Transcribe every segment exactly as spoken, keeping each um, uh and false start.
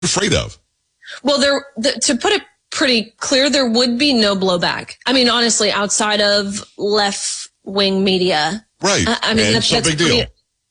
Afraid of? Well, there the, to put it pretty clear, there would be no blowback. I mean, honestly, outside of left-wing media. Right. I, I mean, and that's, so that's big pretty, deal.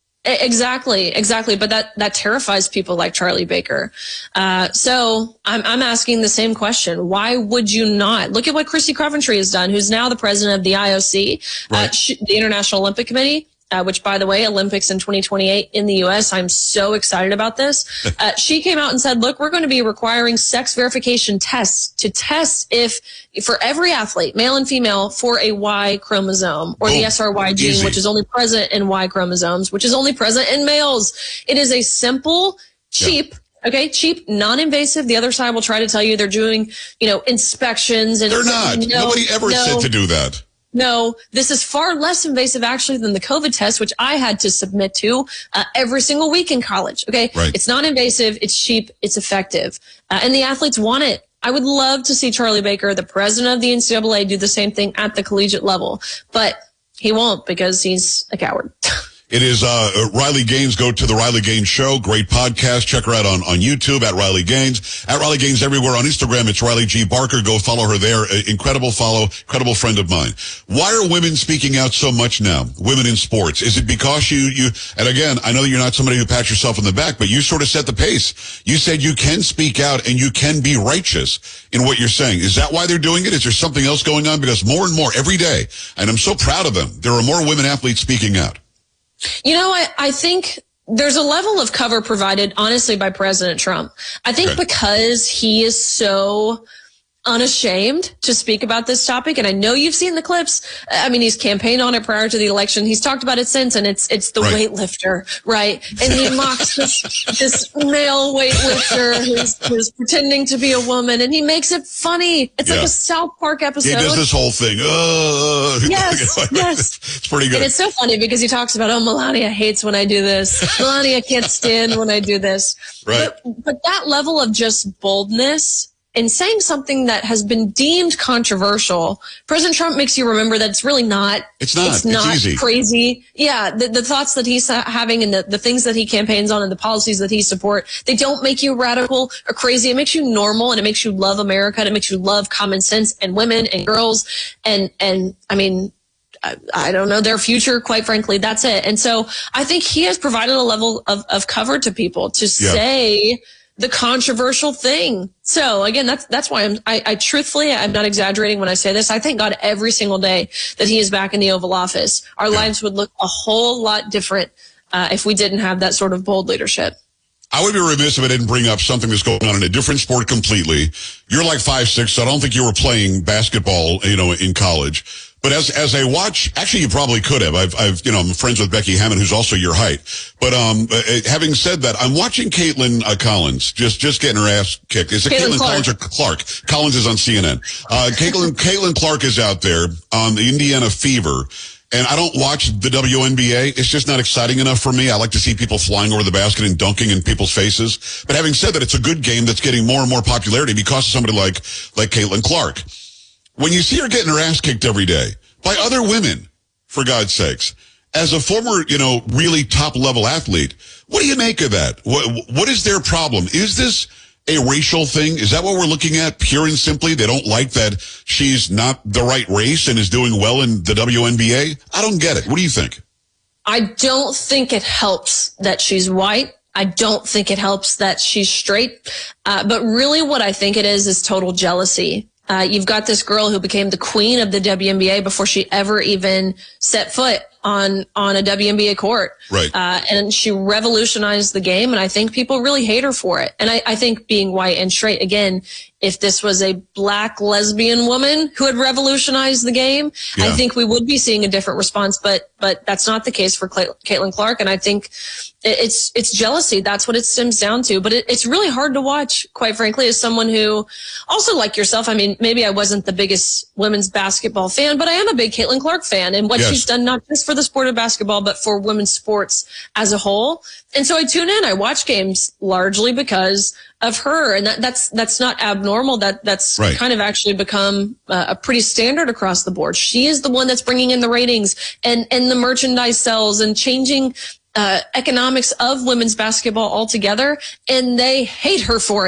Exactly, exactly. But that, that terrifies people like Charlie Baker. Uh, so I'm, I'm asking the same question. Why would you not? Look at what Christy Coventry has done, who's now the president of the I O C, right. uh, sh- the International Olympic Committee. Uh, which, by the way, Olympics in twenty twenty-eight in the U S. I'm so excited about this. Uh, she came out and said, look, we're going to be requiring sex verification tests to test if, for every athlete, male and female, for a Y chromosome or oh, the S R Y gene, easy. Which is only present in Y chromosomes, which is only present in males. It is a simple, cheap, yeah. Okay, cheap, non-invasive. The other side will try to tell you they're doing, you know, inspections. And they're not. No, Nobody ever no, said to do that. No, this is far less invasive, actually, than the COVID test, which I had to submit to uh, every single week in college. Okay, right. It's non-invasive, it's cheap, it's effective, uh, and the athletes want it. I would love to see Charlie Baker, the president of the N C double A, do the same thing at the collegiate level, but he won't because he's a coward. It is uh Riley Gaines. Go to the Riley Gaines Show. Great podcast. Check her out on, on YouTube at Riley Gaines. At Riley Gaines everywhere. On Instagram, it's Riley G. Barker. Go follow her there. Uh, incredible follow. Incredible friend of mine. Why are women speaking out so much now? Women in sports. Is it because you, you, and again, I know that you're not somebody who pats yourself on the back, but you sort of set the pace. You said you can speak out and you can be righteous in what you're saying. Is that why they're doing it? Is there something else going on? Because more and more every day, and I'm so proud of them, there are more women athletes speaking out. You know, I, I think there's a level of cover provided, honestly, by President Trump. I think okay. because he is so unashamed to speak about this topic. And I know you've seen the clips. I mean, he's campaigned on it prior to the election. He's talked about it since, and it's it's the right. weightlifter, right? And he mocks this, this male weightlifter who's, who's pretending to be a woman, and he makes it funny. It's yeah. like a South Park episode. He does this whole thing. Uh, yes, yes. It's pretty good. And it's so funny because he talks about, oh, Melania hates when I do this. Melania can't stand when I do this. Right. But, but that level of just boldness in saying something that has been deemed controversial, President Trump makes you remember that it's really not. It's not. It's not it's easy. Crazy. Yeah, the, the thoughts that he's having and the, the things that he campaigns on and the policies that he supports, they don't make you radical or crazy. It makes you normal, and it makes you love America, and it makes you love common sense and women and girls. And, and I mean, I, I don't know, their future, quite frankly. That's it. And so I think he has provided a level of, of cover to people to yeah. say the controversial thing. So again, that's that's why I'm I, I truthfully I'm not exaggerating when I say this. I thank God every single day that he is back in the Oval Office. Our yeah. lives would look a whole lot different uh, if we didn't have that sort of bold leadership. I would be remiss if I didn't bring up something that's going on in a different sport completely. You're like five six, so I don't think you were playing basketball, you know, in college. But as as I watch, actually, you probably could have. I've, I've, you know, I'm friends with Becky Hammond, who's also your height. But um, uh, having said that, I'm watching Caitlin uh, Collins, just just getting her ass kicked. Is it Caitlin, Caitlin Collins or Clark? Collins is on C N N. Uh, Caitlin Caitlin Clark is out there on the Indiana Fever. And I don't watch the W N B A. It's just not exciting enough for me. I like to see people flying over the basket and dunking in people's faces. But having said that, it's a good game that's getting more and more popularity because of somebody like like Caitlin Clark. When you see her getting her ass kicked every day by other women, for God's sakes, as a former, you know, really top-level athlete, what do you make of that? What, what is their problem? Is this a racial thing? Is that what we're looking at, pure and simply? They don't like that she's not the right race and is doing well in the W N B A? I don't get it. What do you think? I don't think it helps that she's white. I don't think it helps that she's straight. Uh, but really what I think it is is total jealousy. Uh, you've got this girl who became the queen of the W N B A before she ever even set foot on on a W N B A court. Right. Uh, and she revolutionized the game, and I think people really hate her for it. And I, I think being white and straight, again, if this was a black lesbian woman who had revolutionized the game, yeah. I think we would be seeing a different response. But but that's not the case for Caitlin Clark, and I think it's it's jealousy. That's what it stems down to. But it, it's really hard to watch, quite frankly, as someone who also, like yourself, I mean, maybe I wasn't the biggest women's basketball fan, but I am a big Caitlin Clark fan, and what yes. she's done, not just for the sport of basketball, but for women's sports as a whole. And so I tune in. I watch games largely because of her, and that, that's that's not abnormal. That that's right. kind of actually become uh, a pretty standard across the board. She is the one that's bringing in the ratings and and the merchandise sales and changing uh, economics of women's basketball altogether, and they hate her for it.